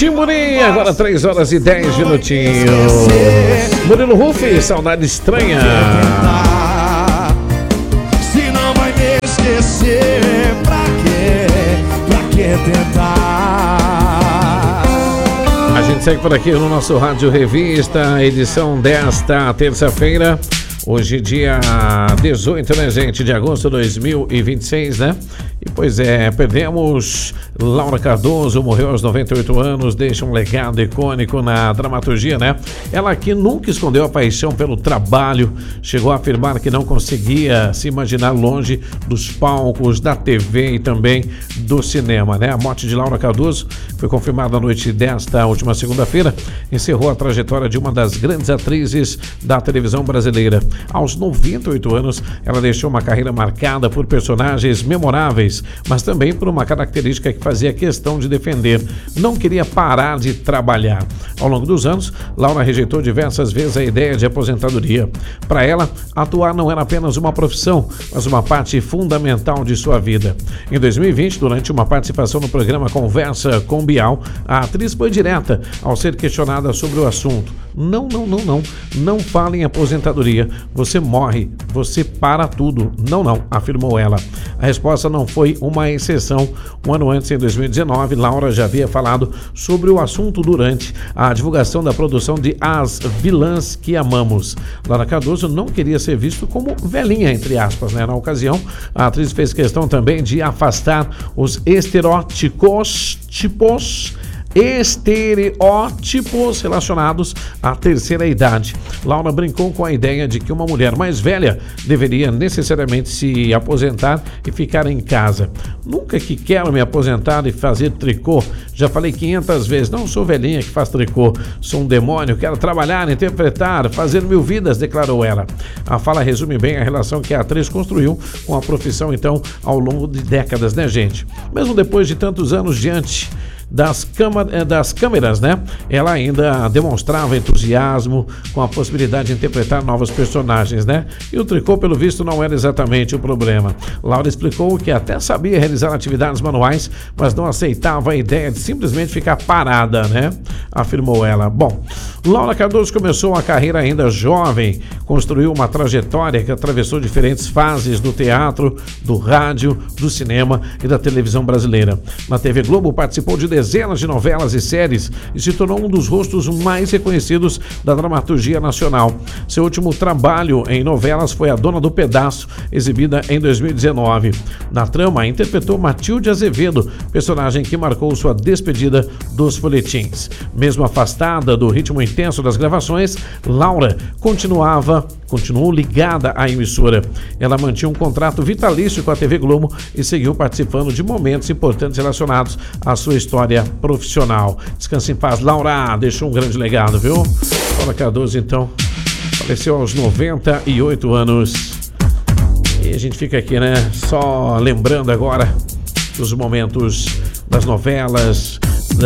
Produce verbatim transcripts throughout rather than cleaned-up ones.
Timburi, agora três horas e dez minutinhos. Murilo Rufi, Saudade Estranha. Se não vai me esquecer, pra quê? Pra que tentar? A gente segue por aqui no nosso Rádio Revista, edição desta terça-feira. Hoje, dia dezoito, né, gente, de agosto de dois mil e vinte e seis, né? E, pois é, perdemos Laura Cardoso, morreu aos noventa e oito anos, deixa um legado icônico na dramaturgia, né? Ela que nunca escondeu a paixão pelo trabalho, chegou a afirmar que não conseguia se imaginar longe dos palcos, da T V e também do cinema, né? A morte de Laura Cardoso foi confirmada à noite desta última segunda-feira, encerrou a trajetória de uma das grandes atrizes da televisão brasileira. Aos noventa e oito anos, ela deixou uma carreira marcada por personagens memoráveis, mas também por uma característica que fazia questão de defender: não queria parar de trabalhar. Ao longo dos anos, Laura rejeitou diversas vezes a ideia de aposentadoria. Para ela, atuar não era apenas uma profissão, mas uma parte fundamental de sua vida. Em dois mil e vinte, durante uma participação no programa Conversa com Bial, a atriz foi direta ao ser questionada sobre o assunto. Não, não, não, não. Não fale em aposentadoria. Você morre. Você para tudo. Não, não, afirmou ela. A resposta não foi uma exceção. Um ano antes, em dois mil e dezenove, Laura já havia falado sobre o assunto durante a divulgação da produção de As Vilãs que Amamos. Laura Cardoso não queria ser visto como velhinha, entre aspas, né? Na ocasião, a atriz fez questão também de afastar os estereótipos, tipos, estereótipos relacionados à terceira idade. Laura brincou com a ideia de que uma mulher mais velha deveria necessariamente se aposentar e ficar em casa. Nunca que quero me aposentar e fazer tricô. Já falei quinhentas vezes, não sou velhinha que faz tricô. Sou um demônio, quero trabalhar, interpretar, fazer mil vidas, declarou ela. A fala resume bem a relação que a atriz construiu com a profissão, então, ao longo de décadas, né, gente? Mesmo depois de tantos anos diante Das, das câmeras, né? Ela ainda demonstrava entusiasmo com a possibilidade de interpretar novos personagens, né? E o tricô, pelo visto, não era exatamente o problema. Laura explicou que até sabia realizar atividades manuais, mas não aceitava a ideia de simplesmente ficar parada, né? Afirmou ela. Bom, Laura Cardoso começou a carreira ainda jovem, construiu uma trajetória que atravessou diferentes fases do teatro, do rádio, do cinema e da televisão brasileira. Na T V Globo participou de dezenas de novelas e séries e se tornou um dos rostos mais reconhecidos da dramaturgia nacional. Seu último trabalho em novelas foi A Dona do Pedaço, exibida em dois mil e dezenove. Na trama, interpretou Matilde Azevedo, personagem que marcou sua despedida dos folhetins. Mesmo afastada do ritmo intenso das gravações, Laura continuava, continuou ligada à emissora. Ela mantinha um contrato vitalício com a T V Globo e seguiu participando de momentos importantes relacionados à sua história profissional. Descanse em paz, Laura, deixou um grande legado, viu? Laura Cardoso, então, faleceu aos noventa e oito anos. E a gente fica aqui, né, só lembrando agora dos momentos das novelas,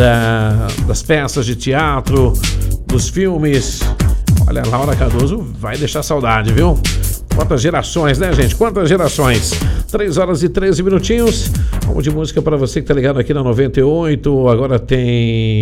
da, das peças de teatro, dos filmes. Olha, Laura Cardoso vai deixar saudade, viu? Quantas gerações, né, gente? Quantas gerações? três horas e treze minutinhos. Vamos de música para você que tá ligado aqui na noventa e oito. Agora tem